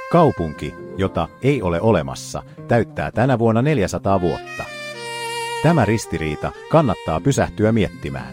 Kaupunki, jota ei ole olemassa, täyttää tänä vuonna 400 vuotta. Tämä ristiriita kannattaa pysähtyä miettimään.